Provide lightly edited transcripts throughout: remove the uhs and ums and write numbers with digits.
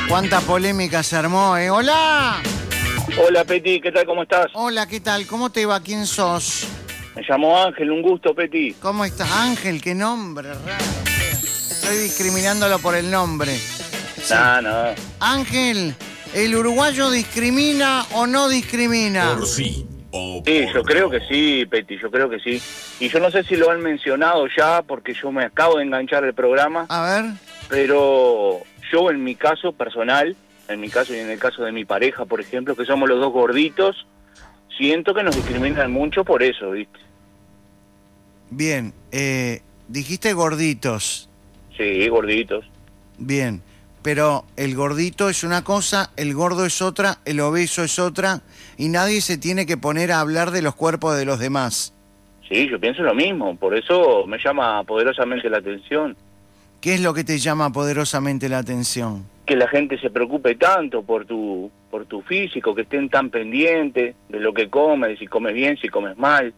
Cuánta polémica se armó, ¿eh? ¡Hola! Hola, Peti, ¿qué tal? ¿Cómo estás? Hola, ¿qué tal? ¿Cómo te va? ¿Quién sos? Me llamo Ángel, un gusto, Peti. ¿Cómo estás? Ángel, qué nombre raro. Estoy discriminándolo por el nombre. Sí. No. Ángel, ¿el uruguayo discrimina o no discrimina? Por sí o Sí, por yo creo no. que sí, Peti, yo creo que sí. Y yo no sé si lo han mencionado ya, porque yo me acabo de enganchar el programa, A ver. pero yo en mi caso personal, en mi caso y en el caso de mi pareja, por ejemplo, que somos los dos gorditos, siento que nos discriminan mucho por eso, ¿viste? Bien, dijiste gorditos. Sí, gorditos. Bien, pero el gordito es una cosa, el gordo es otra, el obeso es otra, y nadie se tiene que poner a hablar de los cuerpos de los demás. Sí, yo pienso lo mismo, por eso me llama poderosamente la atención. ¿Qué es lo que te llama poderosamente la atención? Que la gente se preocupe tanto por tu físico, que estén tan pendientes de lo que comes, de si comes bien, si comes mal.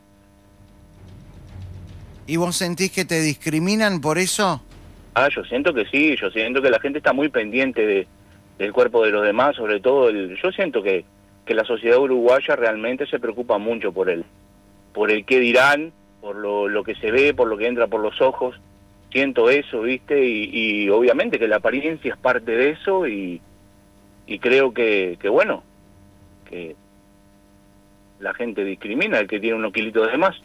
¿Y vos sentís que te discriminan por eso? Yo siento que sí, yo siento que la gente está muy pendiente del cuerpo de los demás, sobre todo yo siento que la sociedad uruguaya realmente se preocupa mucho por el qué dirán, por lo que se ve, por lo que entra por los ojos. Siento eso, ¿viste? Y obviamente que la apariencia es parte de eso y creo que bueno, que la gente discrimina al que tiene unos kilitos de más.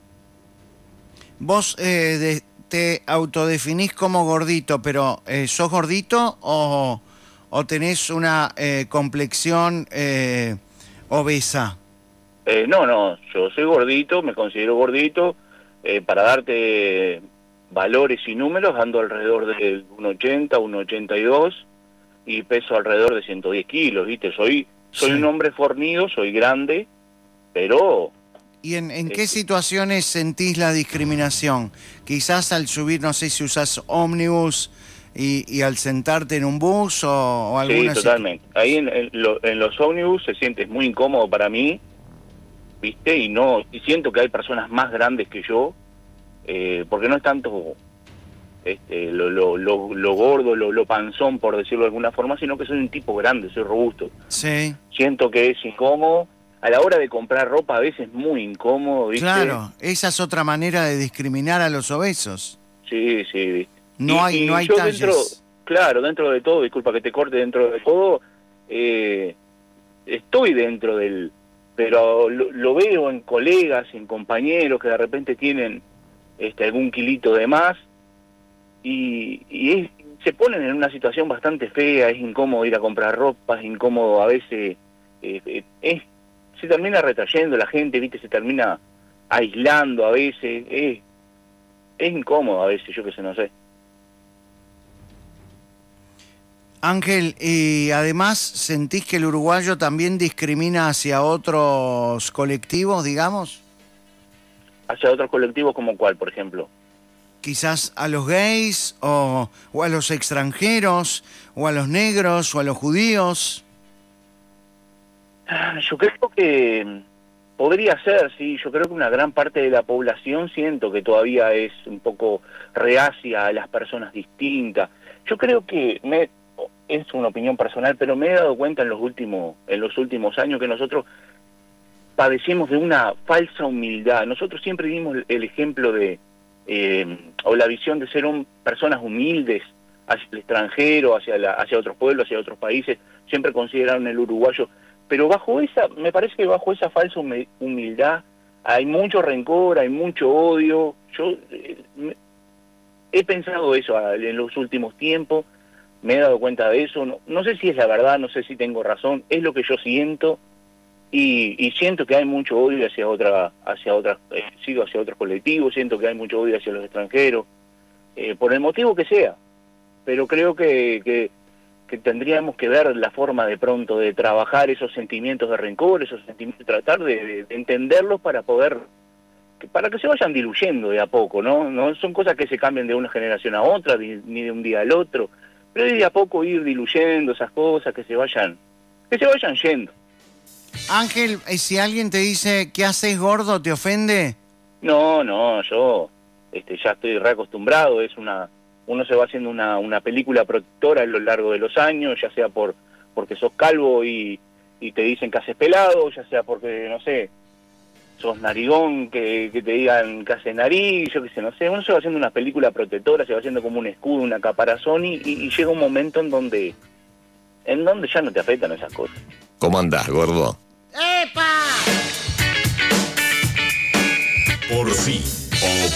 Vos te autodefinís como gordito, pero ¿sos gordito o tenés una complexión obesa? No, yo soy gordito, me considero gordito. Para darte valores y números, ando alrededor de 1,80, 1,82 y peso alrededor de 110 kilos, ¿viste? Soy Sí. un hombre fornido, soy grande, pero... ¿Y en qué situaciones sentís la discriminación? Quizás al subir, no sé si usás ómnibus y al sentarte en un bus o Sí, alguna situación. totalmente. Ahí en los ómnibus se siente muy incómodo para mí, ¿viste? Y siento que hay personas más grandes que yo, porque no es tanto lo gordo, lo panzón, por decirlo de alguna forma, sino que soy un tipo grande, soy robusto. Sí, Siento que es incómodo. A la hora de comprar ropa a veces es muy incómodo, ¿viste? claro, esa es otra manera de discriminar a los obesos. Sí, ¿viste? No Y hay yo dentro, talles. claro, dentro de todo, disculpa que te corte, dentro de todo, estoy dentro pero lo veo en colegas, en compañeros que de repente tienen algún kilito de más y se ponen en una situación bastante fea, es incómodo ir a comprar ropa, es incómodo a veces, se termina retrayendo la gente, ¿viste? Se termina aislando a veces, es incómodo a veces, yo que sé, no sé. Ángel, y además sentís que el uruguayo también discrimina hacia otros colectivos, digamos, Hacia otros colectivos como cuál, por ejemplo. quizás a los gays o a los extranjeros o a los negros o a los judíos. Yo creo que podría ser, sí, yo creo que una gran parte de la población siento que todavía es un poco reacia a las personas distintas. Yo creo que es una opinión personal, pero me he dado cuenta en los últimos años que nosotros padecemos de una falsa humildad. Nosotros siempre dimos el ejemplo o la visión de ser personas humildes hacia el extranjero, hacia otros pueblos, hacia otros países. Siempre consideraron el uruguayo, pero me parece que bajo esa falsa humildad hay mucho rencor, hay mucho odio. Yo he pensado eso en los últimos tiempos, me he dado cuenta de eso. No sé si es la verdad, no sé si tengo razón, es lo que yo siento. Y siento que hay mucho odio hacia hacia otros colectivos, siento que hay mucho odio hacia los extranjeros, por el motivo que sea, pero creo que tendríamos que ver la forma de pronto de trabajar esos sentimientos de rencor, esos sentimientos, tratar de entenderlos para que se vayan diluyendo de a poco, ¿no? No son cosas que se cambian de una generación a otra, ni de un día al otro, pero de a poco ir diluyendo esas cosas, que se vayan yendo. Ángel, si alguien te dice ¿qué haces gordo? ¿Te ofende? No, yo ya estoy reacostumbrado, es uno se va haciendo una película protectora a lo largo de los años, ya sea porque sos calvo y te dicen que haces pelado, ya sea porque, no sé, sos narigón, que te digan que haces nariz, yo qué sé, no sé, uno se va haciendo una película protectora, se va haciendo como un escudo, una caparazón, y llega un momento en donde ya no te afectan esas cosas. ¿Cómo andás, gordo? ¡Epa! Por fin,